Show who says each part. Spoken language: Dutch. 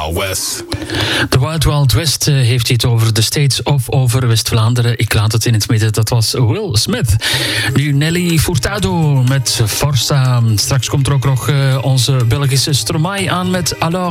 Speaker 1: Wild West.
Speaker 2: De Wild Wild West heeft hij het over de States of over West-Vlaanderen. Ik laat het in het midden, dat was Will Smith. Nu Nelly Furtado met Forza. Straks komt er ook nog onze Belgische Stromae aan met Alors.